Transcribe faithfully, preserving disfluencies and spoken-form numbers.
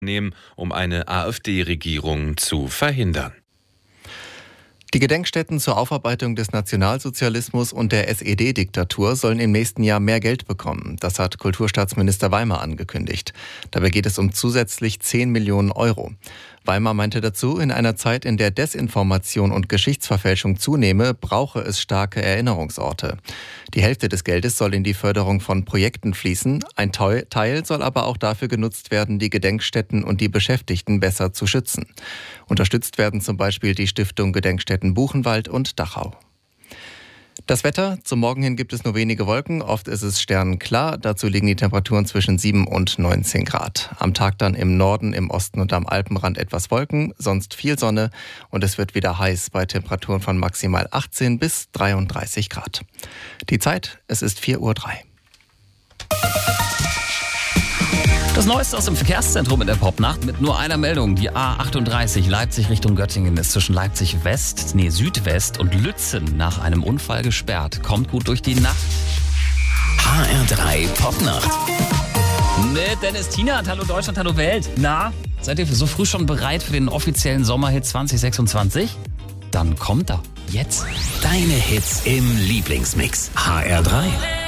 nehmen, um eine AfD-Regierung zu verhindern. Die Gedenkstätten zur Aufarbeitung des Nationalsozialismus und der S E D-Diktatur sollen im nächsten Jahr mehr Geld bekommen. Das hat Kulturstaatsminister Weimer angekündigt. Dabei geht es um zusätzlich zehn Millionen Euro. Weimer meinte dazu, in einer Zeit, in der Desinformation und Geschichtsverfälschung zunehme, brauche es starke Erinnerungsorte. Die Hälfte des Geldes soll in die Förderung von Projekten fließen. Ein Teil soll aber auch dafür genutzt werden, die Gedenkstätten und die Beschäftigten besser zu schützen. Unterstützt werden zum Beispiel die Stiftung Gedenkstätten Buchenwald und Dachau. Das Wetter: Zum Morgen hin gibt es nur wenige Wolken, oft ist es sternenklar. Dazu liegen die Temperaturen zwischen sieben und neunzehn Grad. Am Tag dann im Norden, im Osten und am Alpenrand etwas Wolken, sonst viel Sonne und es wird wieder heiß bei Temperaturen von maximal achtzehn bis dreiunddreißig Grad. Die Zeit: Es ist vier Uhr drei. Das Neueste aus dem Verkehrszentrum in der Popnacht mit nur einer Meldung. Die A achtunddreißig Leipzig Richtung Göttingen ist zwischen Leipzig West, nee Südwest und Lützen nach einem Unfall gesperrt. Kommt gut durch die Nacht. H R drei Popnacht. Mit Dennis Tienert. Hallo Deutschland, hallo Welt. Na, seid ihr so früh schon bereit für den offiziellen Sommerhit zwanzig sechsundzwanzig? Dann kommt er. Jetzt. Deine Hits im Lieblingsmix. H R drei.